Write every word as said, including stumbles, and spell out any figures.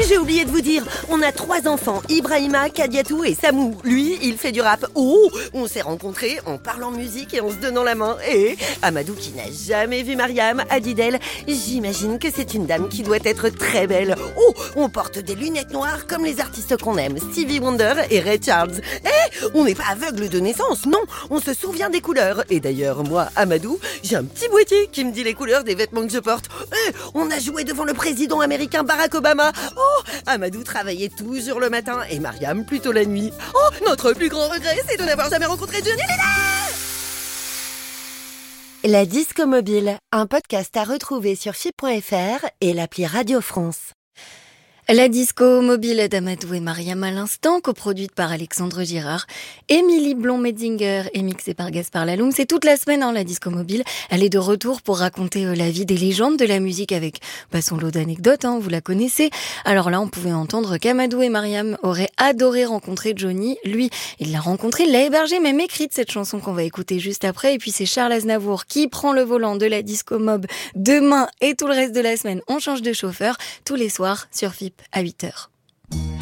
j'ai oublié de vous dire, on a trois enfants, Ibrahima, Kadiatou et Samou. Lui, il fait du rap. Oh, on s'est rencontrés en parlant musique et en se donnant la main. Et Amadou, qui n'a jamais vu Mariam, a dit d'elle, j'imagine que c'est une dame qui doit être très belle. Oh, on porte des lunettes noires comme les artistes qu'on aime, Stevie Wonder et Ray Charles. Eh, on n'est pas aveugle de naissance, non, on se souvient des couleurs. Et d'ailleurs, moi, Amadou, j'ai un petit boîtier qui me dit les couleurs des vêtements que je porte. Eh, on a joué devant le président américain Barack Obama. Oh, Amadou travaillait toujours le matin et Mariam plutôt la nuit. Oh, notre plus grand regret, c'est de n'avoir jamais rencontré Johnny Hallyday. La Disco Mobile, un podcast à retrouver sur F I P point F R et l'appli Radio France. La disco mobile d'Amadou et Mariam à l'instant, coproduite par Alexandre Girard, Émilie Blond-Metzinger et mixée par Gaspard Laloum. C'est toute la semaine, hein, la disco mobile. Elle est de retour pour raconter euh, la vie des légendes de la musique avec bah, son lot d'anecdotes, hein, vous la connaissez. Alors là, on pouvait entendre qu'Amadou et Mariam auraient adoré rencontrer Johnny. Lui, il l'a rencontré, il l'a hébergé, même écrite cette chanson qu'on va écouter juste après. Et puis c'est Charles Aznavour qui prend le volant de la disco mob demain et tout le reste de la semaine. On change de chauffeur tous les soirs sur F I P à huit heures.